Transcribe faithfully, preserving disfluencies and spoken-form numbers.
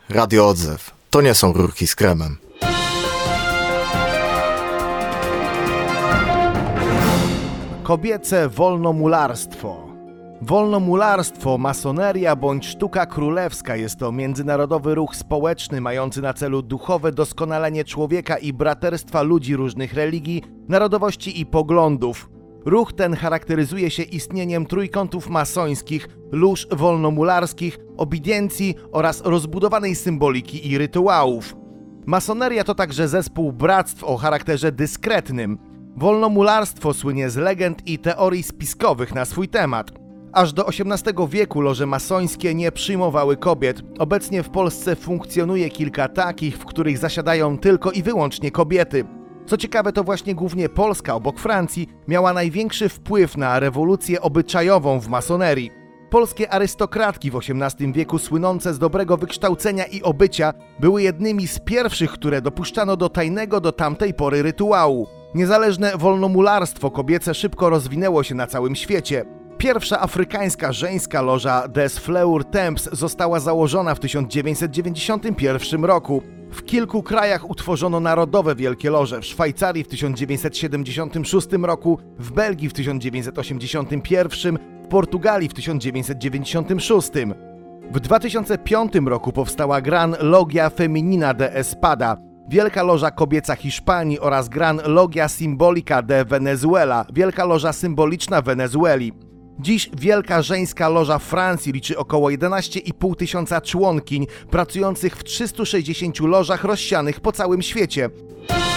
Radio Odzew. To nie są rurki z kremem. Kobiece wolnomularstwo. Wolnomularstwo, masoneria bądź sztuka królewska jest to międzynarodowy ruch społeczny mający na celu duchowe doskonalenie człowieka i braterstwa ludzi różnych religii, narodowości i poglądów. Ruch ten charakteryzuje się istnieniem trójkątów masońskich, lóż wolnomularskich, obidiencji oraz rozbudowanej symboliki i rytuałów. Masoneria to także zespół bractw o charakterze dyskretnym. Wolnomularstwo słynie z legend i teorii spiskowych na swój temat. Aż do osiemnastego wieku loże masońskie nie przyjmowały kobiet. Obecnie w Polsce funkcjonuje kilka takich, w których zasiadają tylko i wyłącznie kobiety. Co ciekawe, to właśnie głównie Polska obok Francji miała największy wpływ na rewolucję obyczajową w masonerii. Polskie arystokratki w osiemnastym wieku słynące z dobrego wykształcenia i obycia były jednymi z pierwszych, które dopuszczano do tajnego do tamtej pory rytuału. Niezależne wolnomularstwo kobiece szybko rozwinęło się na całym świecie. Pierwsza afrykańska żeńska loża Des Fleurs Temps została założona w tysiąc dziewięćset dziewięćdziesiątym pierwszym roku. W kilku krajach utworzono narodowe wielkie loże: w Szwajcarii w tysiąc dziewięćset siedemdziesiątym szóstym roku, w Belgii w tysiąc dziewięćset osiemdziesiątym pierwszym, w Portugalii w tysiąc dziewięćset dziewięćdziesiątym szóstym. W dwa tysiące piątym roku powstała Gran Logia Femenina de Espada, Wielka Loża Kobieca Hiszpanii oraz Gran Logia Simbolica de Venezuela, Wielka Loża Symboliczna Wenezueli. Dziś Wielka Żeńska Loża Francji liczy około jedenaście i pół tysiąca członkiń, pracujących w trzystu sześćdziesięciu lożach rozsianych po całym świecie.